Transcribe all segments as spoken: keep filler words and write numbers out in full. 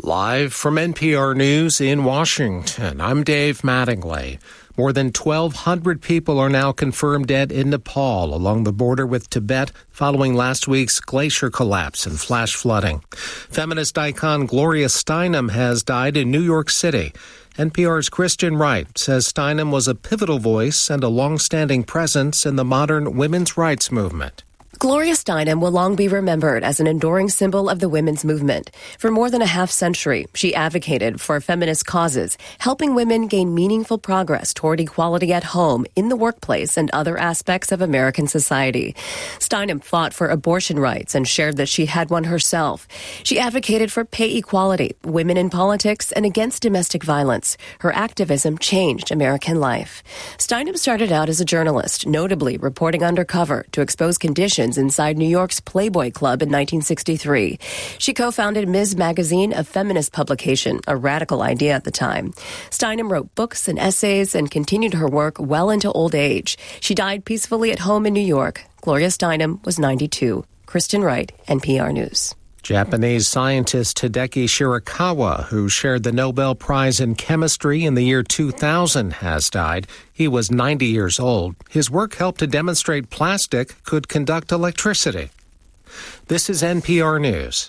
Live from N P R News in Washington, I'm Dave Mattingly. More than twelve hundred people are now confirmed dead in Nepal along the border with Tibet following last week's glacier collapse and flash flooding. Feminist icon Gloria Steinem has died in New York City. N P R's Christian Wright says Steinem was a pivotal voice and a long-standing presence in the modern women's rights movement. Gloria Steinem will long be remembered as an enduring symbol of the women's movement. For more than a half century, she advocated for feminist causes, helping women gain meaningful progress toward equality at home, in the workplace, and other aspects of American society. Steinem fought for abortion rights and shared that she had one herself. She advocated for pay equality, women in politics, and against domestic violence. Her activism changed American life. Steinem started out as a journalist, notably reporting undercover to expose conditions inside New York's Playboy Club in nineteen sixty-three. She co-founded Miz Magazine, a feminist publication, a radical idea at the time. Steinem wrote books and essays and continued her work well into old age. She died peacefully at home in New York. Gloria Steinem was ninety-two. Kristen Wright, N P R News. Japanese scientist Hideki Shirakawa, who shared the Nobel Prize in Chemistry in the year two thousand, has died. He was ninety years old. His work helped to demonstrate plastic could conduct electricity. This is N P R News.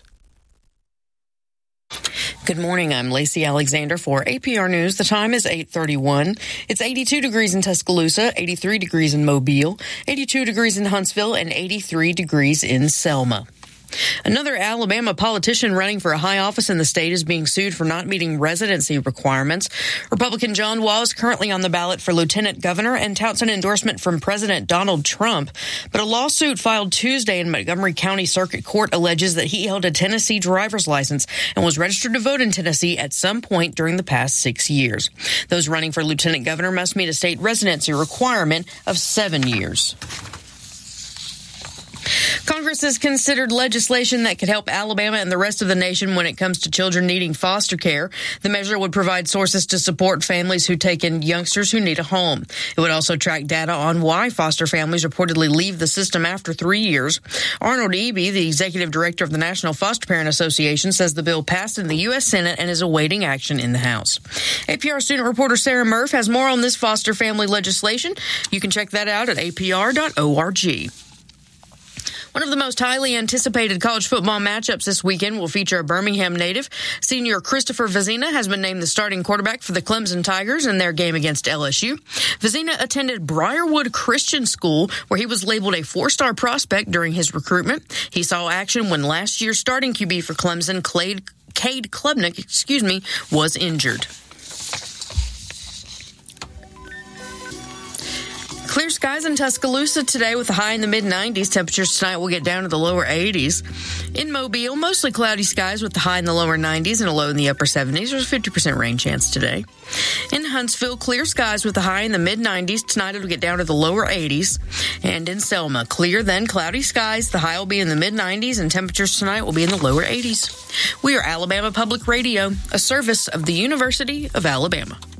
Good morning. I'm Lacey Alexander for A P R News. The time is eight thirty-one. It's eighty-two degrees in Tuscaloosa, eighty-three degrees in Mobile, eighty-two degrees in Huntsville, and eighty-three degrees in Selma. Another Alabama politician running for a high office in the state is being sued for not meeting residency requirements. Republican John Waugh is currently on the ballot for lieutenant governor and touts an endorsement from President Donald Trump. But a lawsuit filed Tuesday in Montgomery County Circuit Court alleges that he held a Tennessee driver's license and was registered to vote in Tennessee at some point during the past six years. Those running for lieutenant governor must meet a state residency requirement of seven years. Congress has considered legislation that could help Alabama and the rest of the nation when it comes to children needing foster care. The measure would provide sources to support families who take in youngsters who need a home. It would also track data on why foster families reportedly leave the system after three years. Arnold Eby, the executive director of the National Foster Parent Association, says the bill passed in the U S Senate and is awaiting action in the House. A P R student reporter Sarah Murph has more on this foster family legislation. You can check that out at A P R dot org. One of the most highly anticipated college football matchups this weekend will feature a Birmingham native. Senior Christopher Vezina has been named the starting quarterback for the Clemson Tigers in their game against L S U. Vezina attended Briarwood Christian School, where he was labeled a four-star prospect during his recruitment. He saw action when last year's starting Q B for Clemson, Cade Klubnik, excuse me, was injured. Clear skies in Tuscaloosa today with a high in the mid nineties. Temperatures tonight will get down to the lower eighties. In Mobile, mostly cloudy skies with the high in the lower nineties and a low in the upper seventies. There's a fifty percent rain chance today. In Huntsville, clear skies with a high in the mid nineties. Tonight it'll get down to the lower eighties. And in Selma, clear then cloudy skies. The high will be in the mid nineties and temperatures tonight will be in the lower eighties. We are Alabama Public Radio, a service of the University of Alabama.